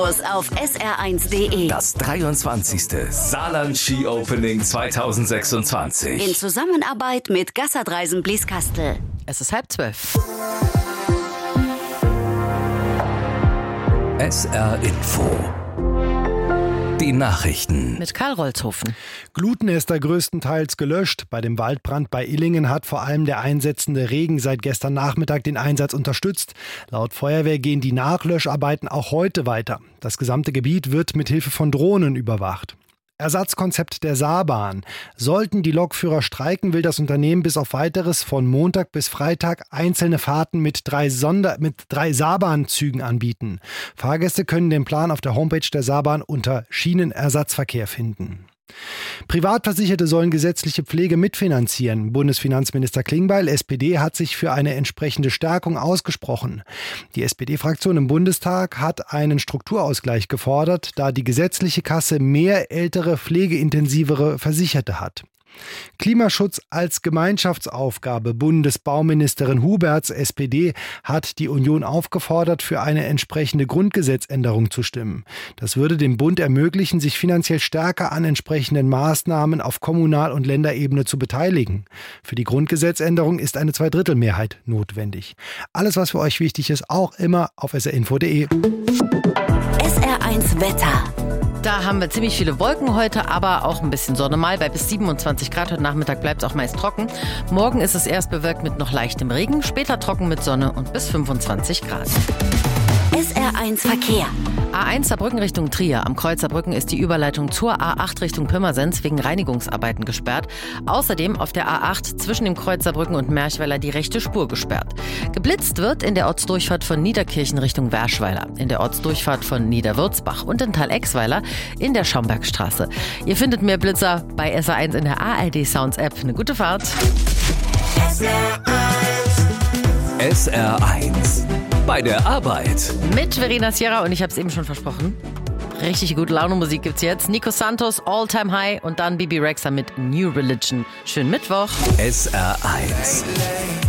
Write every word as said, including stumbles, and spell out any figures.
Auf S R eins Punkt de. Das dreiundzwanzigste Saarland Ski Opening zweitausendsechsundzwanzig. In Zusammenarbeit mit Gassadreisen Blieskastel. Es ist halb zwölf. S R Info. Die Nachrichten. Mit Karl Rolzhofen. Glutnester größtenteils gelöscht. Bei dem Waldbrand bei Illingen hat vor allem der einsetzende Regen seit gestern Nachmittag den Einsatz unterstützt. Laut Feuerwehr gehen die Nachlöscharbeiten auch heute weiter. Das gesamte Gebiet wird mit Hilfe von Drohnen überwacht. Ersatzkonzept der Saarbahn. Sollten die Lokführer streiken, will das Unternehmen bis auf Weiteres von Montag bis Freitag einzelne Fahrten mit drei, Sonder- mit drei Saarbahnzügen anbieten. Fahrgäste können den Plan auf der Homepage der Saarbahn unter Schienenersatzverkehr finden. Privatversicherte sollen gesetzliche Pflege mitfinanzieren. Bundesfinanzminister Klingbeil, S P D, hat sich für eine entsprechende Stärkung ausgesprochen. Die S P D-Fraktion im Bundestag hat einen Strukturausgleich gefordert, da die gesetzliche Kasse mehr ältere, pflegeintensivere Versicherte hat. Klimaschutz als Gemeinschaftsaufgabe. Bundesbauministerin Huberts, S P D, hat die Union aufgefordert, für eine entsprechende Grundgesetzänderung zu stimmen. Das würde dem Bund ermöglichen, sich finanziell stärker an entsprechenden Maßnahmen auf Kommunal- und Länderebene zu beteiligen. Für die Grundgesetzänderung ist eine Zweidrittelmehrheit notwendig. Alles, was für euch wichtig ist, auch immer auf s r info punkt de. S R eins Wetter. Da haben wir ziemlich viele Wolken heute, aber auch ein bisschen Sonne mal. Bei bis siebenundzwanzig Grad heute Nachmittag bleibt es auch meist trocken. Morgen ist es erst bewölkt mit noch leichtem Regen, später trocken mit Sonne und bis fünfundzwanzig Grad. S R eins Verkehr. A eins Saarbrücken Richtung Trier. Am Kreuz Saarbrücken ist die Überleitung zur A acht Richtung Pirmasens wegen Reinigungsarbeiten gesperrt. Außerdem auf der A acht zwischen dem Kreuz Saarbrücken und Merchweiler die rechte Spur gesperrt. Geblitzt wird in der Ortsdurchfahrt von Niederkirchen Richtung Werschweiler, in der Ortsdurchfahrt von Niederwürzbach und in Thalexweiler in der Schaumbergstraße. Ihr findet mehr Blitzer bei S R eins in der A R D Sounds App. Eine gute Fahrt. S R eins. Bei der Arbeit. Mit Verena Sierra und ich habe es eben schon versprochen. Richtig gute Laune-Musik gibt's jetzt. Nico Santos, All Time High und dann Bibi Rexha mit New Religion. Schönen Mittwoch. S R eins.